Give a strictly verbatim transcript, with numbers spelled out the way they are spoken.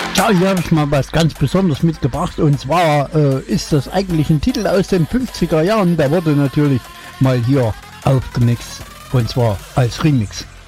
Ja, hier habe ich mal was ganz Besonderes mitgebracht und zwar äh, ist das eigentlich ein Titel aus den fünfziger Jahren, der wurde natürlich mal hier aufgemixt und zwar als Remix.